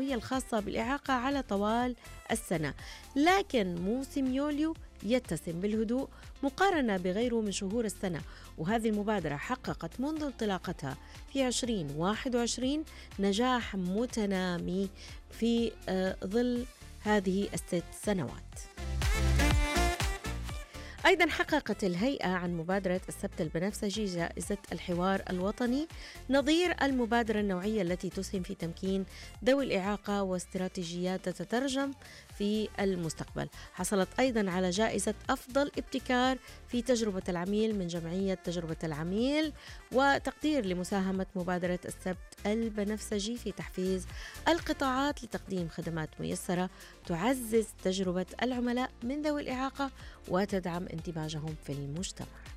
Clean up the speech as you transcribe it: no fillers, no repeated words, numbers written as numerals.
السنوية الخاصة بالإعاقة على طوال السنة، لكن موسم يوليو يتسم بالهدوء مقارنة بغيره من شهور السنة. وهذه المبادرة حققت منذ انطلاقتها في 2021 نجاح متنامي في ظل هذه الست سنوات. أيضا حققت الهيئة عن مبادرة السبت البنفسجي جائزة الحوار الوطني نظير المبادرة النوعية التي تسهم في تمكين ذوي الإعاقة واستراتيجيات تترجم في المستقبل. حصلت أيضا على جائزة أفضل ابتكار في تجربة العميل من جمعية تجربة العميل، وتقدير لمساهمة مبادرة السبت البنفسجي في تحفيز القطاعات لتقديم خدمات ميسرة تعزز تجربة العملاء من ذوي الإعاقة وتدعم اندماجهم في المجتمع.